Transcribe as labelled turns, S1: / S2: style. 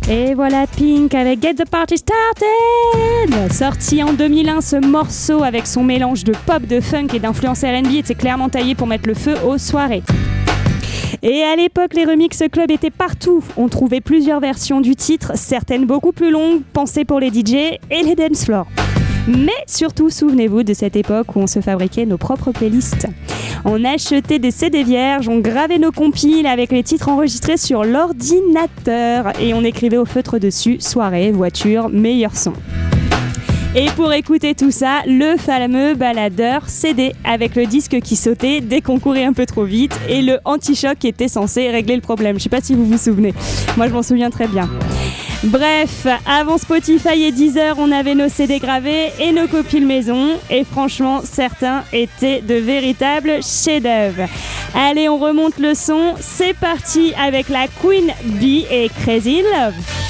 S1: Et voilà Pink avec Get the Party Started. Sorti en 2001, ce morceau avec son mélange de pop, de funk et d'influence R&B était clairement taillé pour mettre le feu aux soirées. Et à l'époque, les remix club étaient partout. On trouvait plusieurs versions du titre, certaines beaucoup plus longues, pensées pour les DJ et les dance floors. Mais surtout, souvenez-vous de cette époque où on se fabriquait nos propres playlists. On achetait des CD vierges, on gravait nos compiles avec les titres enregistrés sur l'ordinateur et on écrivait au feutre dessus soirée, voiture, meilleur son. Et pour écouter tout ça, le fameux baladeur CD avec le disque qui sautait dès qu'on courait un peu trop vite et le anti-choc qui était censé régler le problème. Je sais pas si vous vous souvenez, moi je m'en souviens très bien. Bref, avant Spotify et Deezer, on avait nos CD gravés et nos compiles maison. Et franchement, certains étaient de véritables chefs-d'œuvre. Allez, on remonte le son. C'est parti avec la Queen Bee et Crazy Love.